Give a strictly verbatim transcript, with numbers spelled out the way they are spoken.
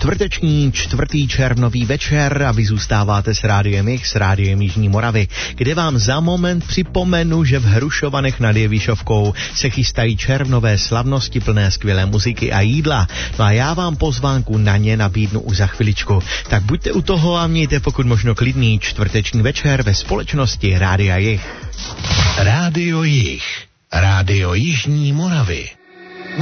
čtvrteční čtvrtý červnový večer a vy zůstáváte s Rádiem Jich, s Rádiem Jižní Moravy, kde vám za moment připomenu, že v Hrušovanech nad Jevišovkou se chystají červnové slavnosti plné skvělé muziky a jídla. No a já vám pozvánku na ně nabídnu už za chviličku. Tak buďte u toho a mějte pokud možno klidný čtvrteční večer ve společnosti Rádia Jich. Rádio Jich, Rádio Jižní Moravy.